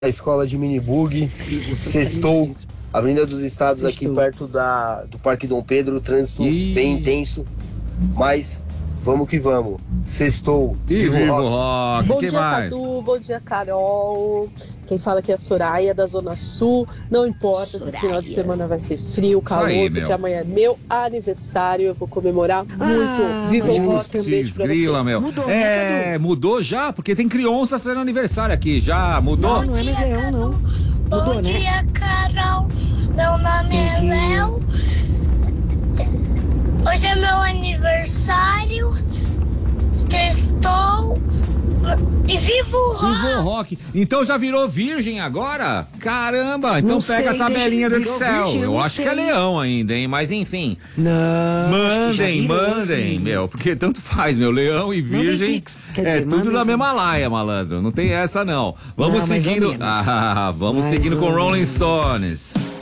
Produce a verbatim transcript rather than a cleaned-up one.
a escola de minibug, sextou, Avenida dos Estados aqui perto da, do Parque Dom Pedro, trânsito Ih. bem intenso, mas vamos que vamos, sextou. E Viva o vivo rock. rock, Bom que dia, mais? Cadu. Bom dia, Carol. Quem fala aqui é a Soraya, da Zona Sul. Não importa se esse final de semana vai ser frio, calor, aí, porque meu. amanhã é meu aniversário. Eu vou comemorar muito. Ah, Viva o mas rock, um beijo pra Desgrila, vocês. meu. Mudou, né, é, mudou já? Porque tem criança fazendo aniversário aqui. Já mudou? Não, não é mais leão, não. Mudou, Bom né? dia, Carol. Meu nome é Bom dia. Léo. Hoje é meu aniversário. Sextou. E vivo o rock. Vivo o rock. Então já virou virgem agora? Caramba, então Não pega sei, a tabelinha do deixa- virou Excel. virgem, eu eu não acho sei. que é leão ainda, hein? Mas enfim. Não. acho que já Mandem, virou, mandem, sim. meu. Porque tanto faz, meu. Leão e virgem pix, quer é dizer, tudo mandem- da mesma laia, malandro. Não tem essa, não. Vamos Não, mais ou seguindo. menos. Ah, vamos Mais seguindo ou com Rolling menos. Stones.